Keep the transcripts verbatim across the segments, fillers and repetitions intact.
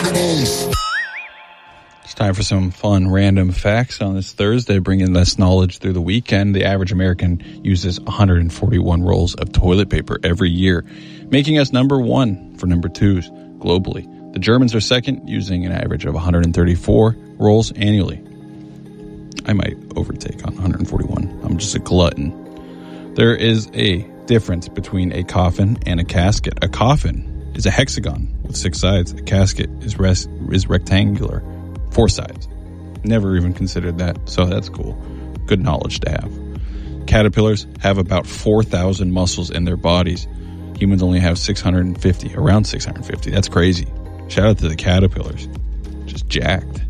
It's time for some fun random facts on this Thursday, bringing less knowledge through the weekend. The average American uses one hundred forty-one rolls of toilet paper every year, making us number one for number twos globally. The Germans are second, using an average of one hundred thirty-four rolls annually. I might overtake on one hundred forty-one. I'm just a glutton. There is a difference between a coffin and a casket. A coffin is a hexagon with six sides. A casket is res- is rectangular. Four sides. Never even considered that, so that's cool. Good knowledge to have. Caterpillars have about four thousand muscles in their bodies. Humans only have six hundred fifty, around six hundred fifty. That's crazy. Shout out to the caterpillars. Just jacked.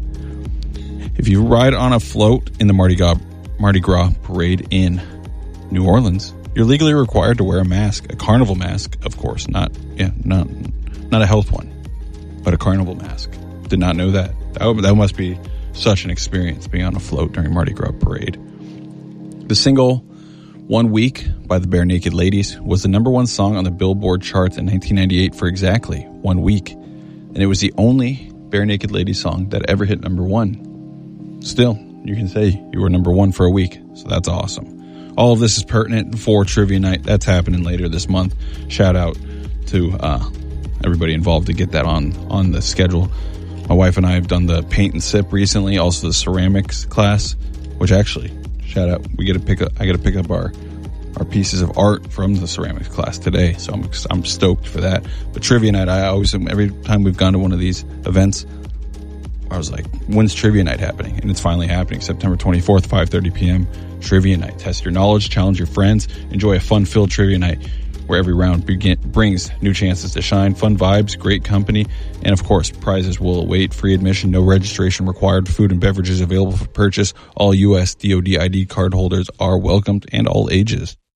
If you ride on a float in the Mardi Gras, Mardi Gras parade in New Orleans, you're legally required to wear a mask. A carnival mask, of course. Not, yeah, not, not a health one, but a carnival mask. Did not know that. That must be such an experience, being on a float during Mardi Gras parade. The single One Week by the Bare Naked Ladies was the number one song on the Billboard charts in nineteen ninety-eight for exactly one week. And it was the only Bare Naked Ladies song that ever hit number one. Still, you can say you were number one for a week, so that's awesome. All of this is pertinent for Trivia Night. That's happening later this month. Shout out to uh, everybody involved to get that on, on the schedule. My wife and I have done the paint and sip recently, also the ceramics class, which actually, shout out, we get to pick up, I get to pick up our, our pieces of art from the ceramics class today. So I'm, I'm stoked for that. But Trivia Night, I always, every time we've gone to one of these events, I was like, when's Trivia Night happening? And it's finally happening, September twenty-fourth, five thirty p.m. Trivia Night. Test your knowledge, challenge your friends, enjoy a fun-filled Trivia Night where every round begin, brings new chances to shine, fun vibes, great company, and of course, prizes will await. Free admission, no registration required, food and beverages available for purchase. All U S D O D I D card holders are welcomed, and all ages.